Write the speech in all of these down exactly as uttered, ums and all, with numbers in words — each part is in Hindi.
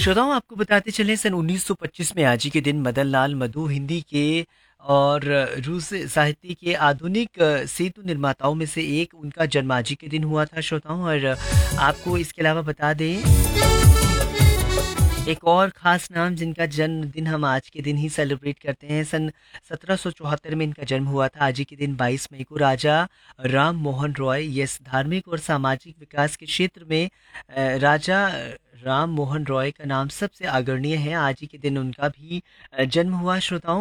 श्रोताओं, आपको बताते चलें सन उन्नीस सौ पच्चीस में आज ही के दिन मदन लाल मधु हिंदी के और रूस साहित्य के आधुनिक अ, सेतु निर्माताओं में से एक, उनका जन्म आज ही के दिन हुआ था श्रोताओं। और आपको इसके अलावा बता दें एक और ख़ास नाम जिनका जन्मदिन हम आज के दिन ही सेलिब्रेट करते हैं। सन सत्रह सौ चौहत्तर में इनका जन्म हुआ था। आज ही के दिन बाईस मई को राजा राम मोहन रॉय, यस, धार्मिक और सामाजिक विकास के क्षेत्र में अ, राजा राम मोहन रॉय का नाम सबसे अग्रणीय है। आज ही के दिन उनका भी अ, जन्म हुआ श्रोताओं।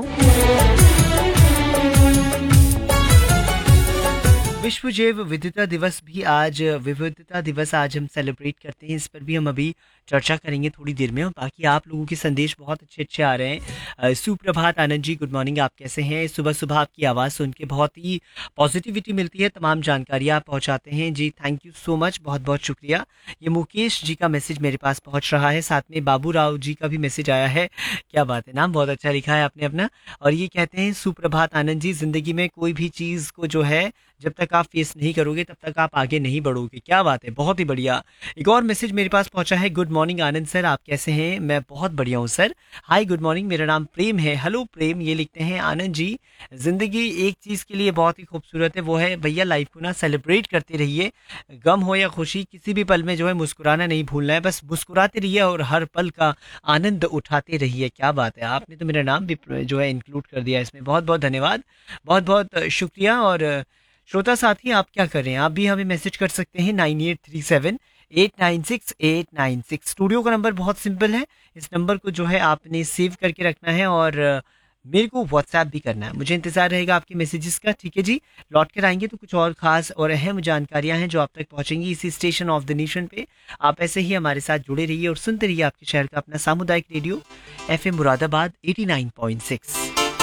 विश्व जैव विविधता दिवस भी आज विविधता दिवस आज हम सेलिब्रेट करते हैं। इस पर भी हम अभी चर्चा करेंगे थोड़ी देर में। और बाकी आप लोगों के संदेश बहुत अच्छे अच्छे आ रहे हैं। अ, सुप्रभात आनंद जी, गुड मॉर्निंग, आप कैसे हैं? सुबह सुबह आपकी आवाज़ सुन के बहुत ही पॉजिटिविटी मिलती है, तमाम जानकारियाँ आप पहुँचाते हैं जी, थैंक यू सो मच, बहुत बहुत शुक्रिया। ये मुकेश जी का मैसेज मेरे पास पहुँच रहा है, साथ में बाबू राव जी का भी मैसेज आया है। क्या बात है, नाम बहुत अच्छा लिखा है आपने अपना। और ये कहते हैं सुप्रभात आनंद जी, ज़िंदगी में कोई भी चीज़ को जो है जब तक आप फेस नहीं करोगे तब तक आप आगे नहीं बढ़ोगे। क्या बात है, बहुत ही बढ़िया। एक और मैसेज मेरे पास पहुंचा है, गुड मॉर्निंग आनंद सर, आप कैसे हैं? मैं बहुत बढ़िया हूं सर। हाय गुड मॉर्निंग, मेरा नाम प्रेम है। हेलो प्रेम, ये लिखते हैं आनंद जी, जिंदगी एक चीज़ के लिए बहुत ही खूबसूरत है, वो है भैया लाइफ को ना सेलिब्रेट करते रहिए। गम हो या खुशी, किसी भी पल में जो है मुस्कुराना नहीं भूलना है, बस मुस्कुराते रहिए और हर पल का आनंद उठाते रहिए। क्या बात है, आपने तो मेरा नाम भी जो है इंक्लूड कर दिया इसमें, बहुत बहुत धन्यवाद, बहुत बहुत शुक्रिया। और श्रोता साथी, आप क्या कर रहे हैं? आप भी हमें मैसेज कर सकते हैं nine eight three seven eight nine six eight nine six. Studio का नंबर बहुत सिंपल है, इस नंबर को जो है आपने सेव करके रखना है और अ, मेरे को व्हाट्सएप भी करना है। मुझे इंतज़ार रहेगा आपके मैसेजेस का, ठीक है जी। लौट कर आएंगे तो कुछ और ख़ास और अहम जानकारियां हैं जो आप तक पहुंचेंगी इसी स्टेशन ऑफ द नेशन पे। आप ऐसे ही हमारे साथ जुड़े रहिए और सुनते रहिए आपके शहर का अपना सामुदायिक radio F M Moradabad eighty nine point six.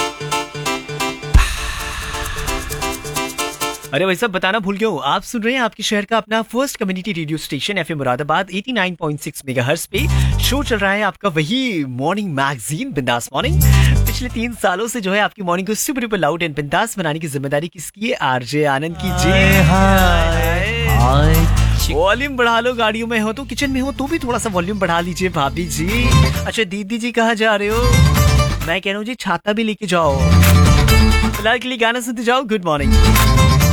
अरे भाई सब बताना भूल गया हूँ, आप सुन रहे हैं आपके शहर का अपना first community radio station FM Moradabad eighty nine point six megahertz पे। शो चल रहा है आपका वही मॉर्निंग मैगजीन बिंदास मॉर्निंग। पिछले तीन सालों से जो है आपकी मॉर्निंग को सुपर डुपर लाउड एंड बिंदास बनाने की जिम्मेदारी किसकी है? आरजे आनंद की जी। वॉल्यूम बढ़ा लो, गाड़ियों में हो तो, किचन में हो तो भी थोड़ा सा वॉल्यूम बढ़ा लीजिए भाभी जी। अच्छा दीदी जी कहाँ जा रहे हो? मैं कह रहा हूँ जी छाता भी लेके जाओ। फिलहाल के लिए गाना सुनते जाओ। Good morning.